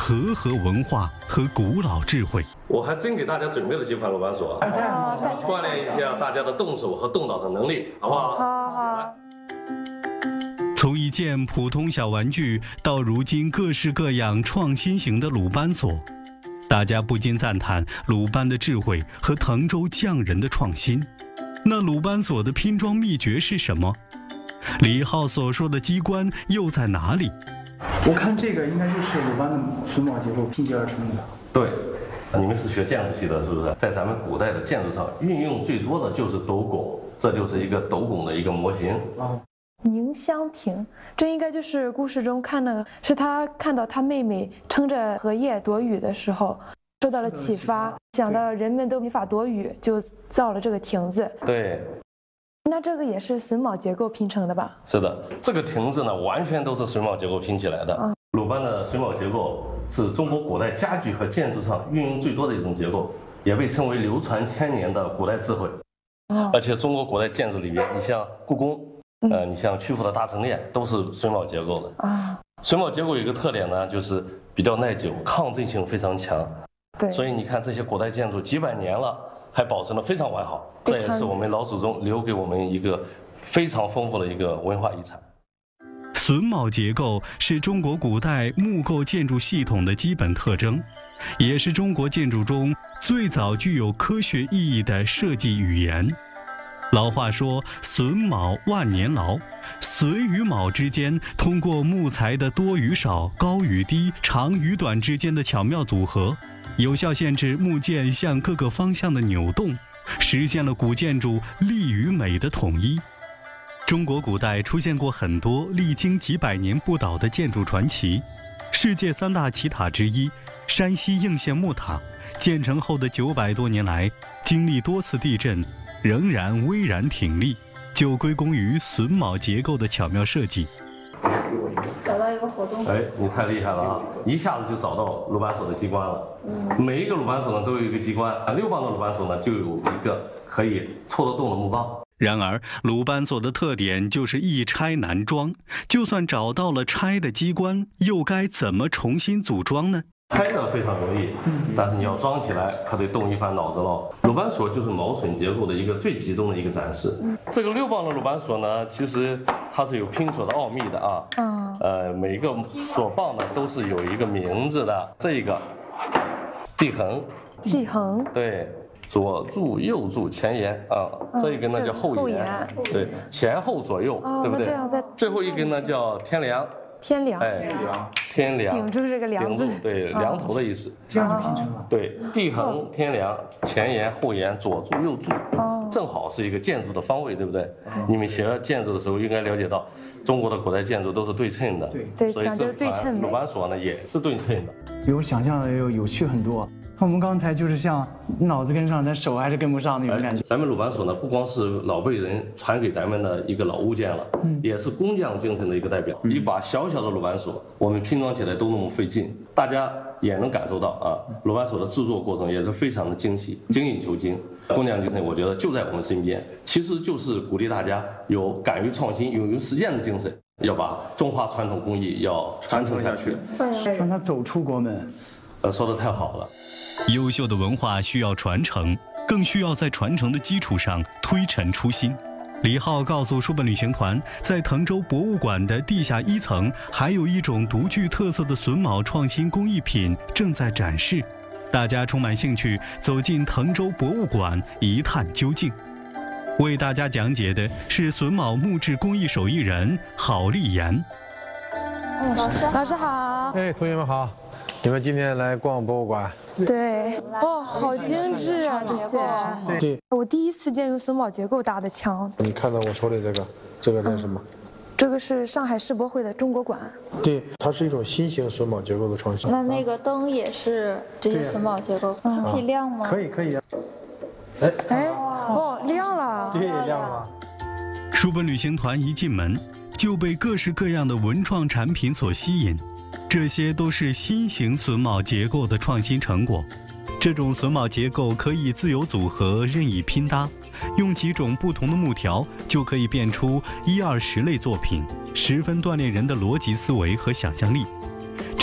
和合文化和古老智慧。 我还真给大家准备了几款鲁班锁，锻炼一下大家的动手和动脑的能力，好不好？ 好。 从一件普通小玩具到如今各式各样创新型的鲁班锁，大家不禁赞叹鲁班的智慧和滕州匠人的创新。那鲁班锁的拼装秘诀是什么？李浩所说的机关又在哪里？ 我看这个应该就是鲁班的榫卯结构拼接而成的。 对，你们是学建筑系的，是不是？在咱们古代的建筑上，运用最多的就是斗拱，这就是一个斗拱的一个模型。 宁香亭，这应该就是故事中是他看到他妹妹撑着荷叶躲雨的时候，受到了启发，想到人们都没法躲雨，就造了这个亭子。 对。 那这个也是榫卯结构拼成的吧？ 是的，这个亭子呢，完全都是榫卯结构拼起来的。鲁班的榫卯结构是中国古代家具和建筑上运用最多的一种结构，也被称为流传千年的古代智慧。而且中国古代建筑里面，你像故宫，你像曲阜的大成殿，都是榫卯结构的。榫卯结构有一个特点呢，就是比较耐久，抗震性非常强。 对， 所以你看这些古代建筑几百年了，还保存得非常完好，这也是我们老祖宗留给我们一个非常丰富的一个文化遗产。 榫卯结构是中国古代木构建筑系统的基本特征，也是中国建筑中最早具有科学意义的设计语言。老话说榫卯万年牢，榫与卯之间通过木材的多与少、高与低、长与短之间的巧妙组合，有效限制木件向各个方向的扭动，实现了古建筑力与美的统一。中国古代出现过很多历经几百年不倒的建筑传奇，世界3大奇塔之一山西应县木塔，建成后的900多年来，经历多次地震，仍然巍然挺立，就归功于榫卯结构的巧妙设计。 找到一个活动。 你太厉害了啊！一下子就找到鲁班锁的机关了。每一个鲁班锁呢都有一个机关，6磅的鲁班锁呢就有一个可以戳得动的木棒。 然而，鲁班锁的特点就是易拆难装，就算找到了拆的机关，又该怎么重新组装呢？ 拆呢非常容易，但是你要装起来可得动一番脑子喽。鲁班锁就是卯榫结构的一个最集中的一个展示。这个6磅的鲁班锁呢，其实它是有拼锁的奥秘的啊。每个锁棒呢都是有一个名字的。这个地横，对，左柱右柱前沿啊，这个呢叫后沿，对，前后左右，对不对？最后一根呢叫天梁。天梁顶住这个梁字， 对，梁头的意思。 这样就拼成了。 对，地横、天梁、前沿、后沿、左柱、右柱，正好是一个建筑的方位，对不对？你们学建筑的时候应该了解到，中国的古代建筑都是对称的， 对， 所以讲究对称鲁班锁呢也是对称的， 比我想象的有趣很多。我们刚才就是像脑子跟上，但手还是跟不上那种感觉。 咱们鲁班锁呢，不光是老辈人传给咱们的一个老物件了，也是工匠精神的一个代表。一把小小的鲁班锁，我们拼装起来都那么费劲，大家也能感受到啊，鲁班锁的制作过程也是非常的精细，精益求精。工匠精神，我觉得就在我们身边，其实就是鼓励大家有敢于创新、勇于实践的精神，要把中华传统工艺要传承下去， 让它走出国门。 说得太好了。 优秀的文化需要传承，更需要在传承的基础上推陈出新。李浩告诉书本旅行团，在滕州博物馆的地下1层，还有一种独具特色的榫卯创新工艺品正在展示。大家充满兴趣，走进滕州博物馆一探究竟。为大家讲解的是榫卯木质工艺手艺人郝丽妍。 老师好。 同学们好。你们今天来逛博物馆？ 对，好精致啊这些。 对， 我第一次见用榫卯结构搭的墙。 你看到我手里这个是什么？ 这个是上海世博会的中国馆。 对，它是一种新型榫卯结构的创新。 那个灯也是这些榫卯结构，它可以亮吗？ 可以。 亮了。 对，亮了。 书本旅行团一进门就被各式各样的文创产品所吸引。这些都是新型榫卯结构的创新成果。这种榫卯结构可以自由组合、任意拼搭，用几种不同的木条就可以变出1、20类作品，十分锻炼人的逻辑思维和想象力。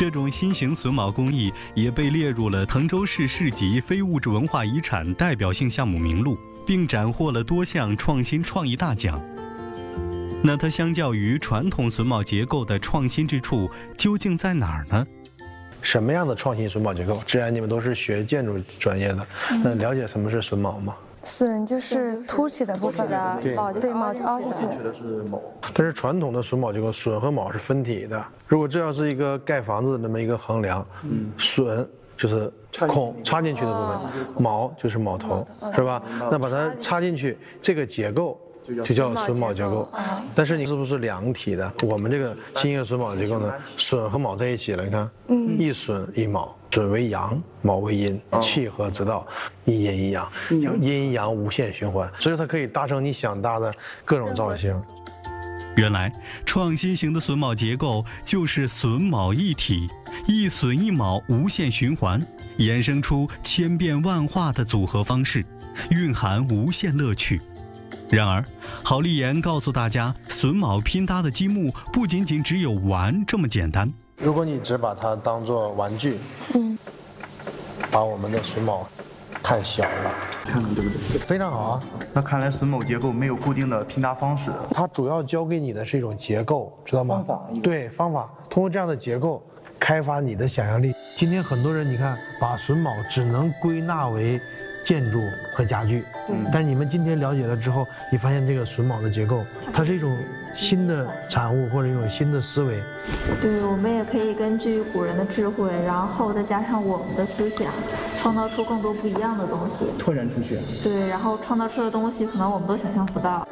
这种新型榫卯工艺也被列入了滕州市市级非物质文化遗产代表性项目名录，并斩获了多项创新创意大奖。那它相较于传统榫卯结构的创新之处究竟在哪儿呢？ 什么样的创新榫卯结构？既然你们都是学建筑专业的，那了解什么是榫卯吗？ 榫就是凸起的部分， 对， 卯就凹下去的。 但是传统的榫卯结构，榫和卯是分体的。如果这要是一个盖房子的那么一个横梁，榫就是孔插进去的部分，卯就是卯头，是吧？那把它插进去，这个结构就叫榫卯结构。但是你是不是两体的？我们这个新型榫卯结构呢，榫和卯在一起了，你看，一榫一卯。损为阳，卯为阴，气和之道，一阴一阳，阴阳无限循环，所以它可以搭成你想搭的各种造型。 原来创新型的榫卯结构就是榫卯一体，一榫一卯无限循环，衍生出千变万化的组合方式，蕴含无限乐趣。然而，郝丽妍告诉大家，榫卯拼搭的积木不仅仅只有玩这么简单。 如果你只把它当作玩具，把我们的榫卯看小了， 看看对不对？ 非常好啊。 那看来榫卯结构没有固定的拼搭方式， 它主要教给你的是一种结构，知道吗？ 方法。 对，方法。通过这样的结构，开发你的想象力。今天很多人，你看，把榫卯只能归纳为建筑和家具，但是你们今天了解了之后，你发现这个榫卯的结构，它是一种新的产物或者一种新的思维。 对，我们也可以根据古人的智慧，然后再加上我们的思想，创造出更多不一样的东西， 拓展出去。 对，然后创造出的东西可能我们都想象不到。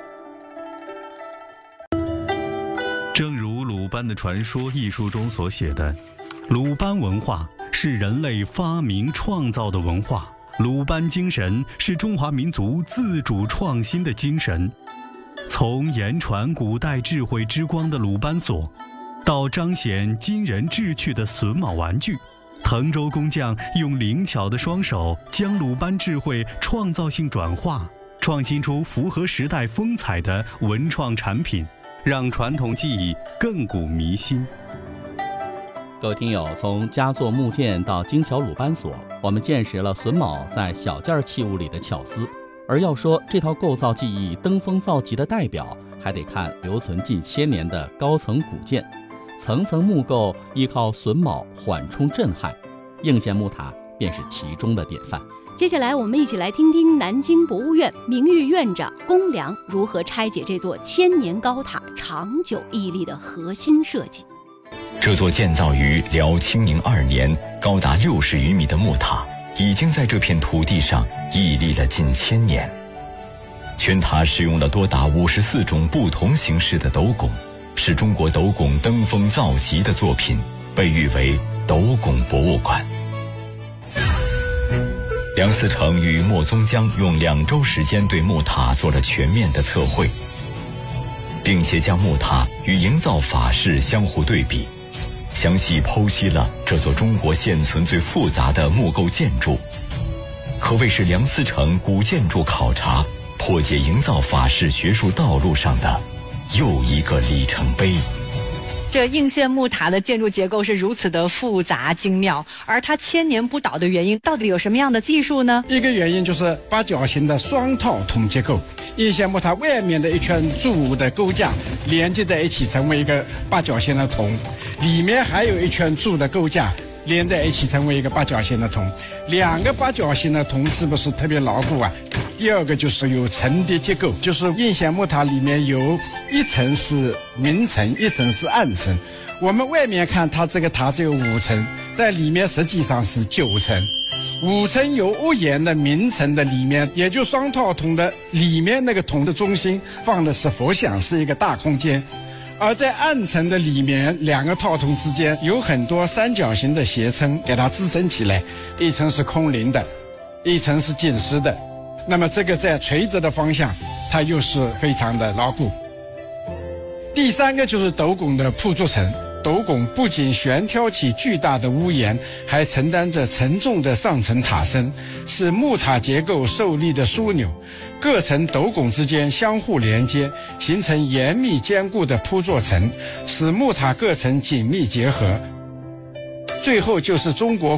正如鲁班的传说一书中所写的，鲁班文化是人类发明创造的文化，鲁班精神是中华民族自主创新的精神。从言传古代智慧之光的鲁班锁，到彰显今人志趣的榫卯玩具，滕州工匠用灵巧的双手将鲁班智慧创造性转化，创新出符合时代风采的文创产品，让传统技艺亘古弥新。 各位听友，从佳作木件到精巧鲁班锁，我们见识了榫卯在小件器物里的巧思。而要说这套构造技艺登峰造极的代表，还得看留存近千年的高层古建，层层木构依靠榫卯缓冲震撼，应县木塔便是其中的典范。 接下来我们一起来听听南京博物院名誉院长龚良如何拆解这座1000年高塔长久屹立的核心设计。 这座建造于辽清宁2年、高达60余米的木塔，已经在这片土地上屹立了近1000年。全塔使用了多达54种不同形式的斗拱，是中国斗拱登峰造极的作品，被誉为斗拱博物馆。梁思成与莫宗江用2周时间对木塔做了全面的测绘，并且将木塔与营造法式相互对比，详细剖析了这座中国现存最复杂的木构建筑，可谓是梁思成古建筑考察、破解营造法式学术道路上的又一个里程碑。 这应县木塔的建筑结构是如此的复杂精妙，而它1000年不倒的原因到底有什么样的技术呢？ 一个原因就是八角形的双套筒结构，应县木塔外面的一圈柱的构架连接在一起成为一个八角形的筒，里面还有一圈柱的构架连在一起成为一个八角形的筒。2个八角形的筒是不是特别牢固啊？第二个就是有层叠结构，就是应县木塔里面有一层是明层，一层是暗层。我们外面看它这个塔只有5层，但里面实际上是9层。5层有屋檐的明层的里面，也就双套筒的里面那个筒的中心放的是佛像，是一个大空间。而在暗层的里面，2个套筒之间有很多三角形的斜撑给它支撑起来，一层是空灵的，一层是紧实的。那么这个在垂直的方向它又是非常的牢固。第3个就是斗拱的铺筑层，斗拱不仅悬挑起巨大的屋檐，还承担着沉重的上层塔身，是木塔结构受力的枢纽。各层斗拱之间相互连接，形成严密坚固的铺作层，使木塔各层紧密结合。 最后就是中国